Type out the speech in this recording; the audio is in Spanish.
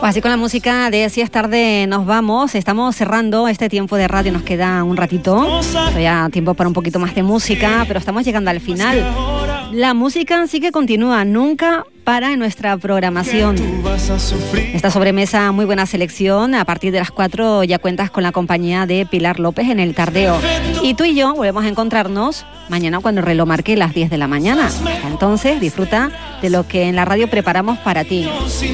Así con la música de Si es tarde nos vamos. Estamos cerrando este tiempo de radio, nos queda un ratito. Todavía tiempo para un poquito más de música, pero estamos llegando al final. La música sí que continúa, nunca para en nuestra programación. Esta sobremesa, muy buena selección. A partir de las 4 ya cuentas con la compañía de Pilar López en el Tardeo. Y tú y yo volvemos a encontrarnos mañana cuando el reloj marque las 10 de la mañana. Hasta entonces, disfruta de lo que en la radio preparamos para ti.